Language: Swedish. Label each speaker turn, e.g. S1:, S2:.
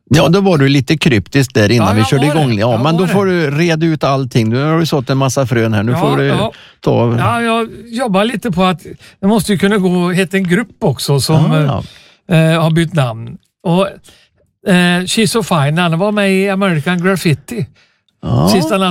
S1: Ja, då var du lite kryptisk där innan vi körde igång. Ja, men då får du reda ut allting. Nu har du sått en massa frön här. Nu får du ta...
S2: Ja, jag jobbar lite på att det måste ju kunna gå heta en grupp också som har bytt namn. Och She's So Fine, han var med i American Graffiti. Sista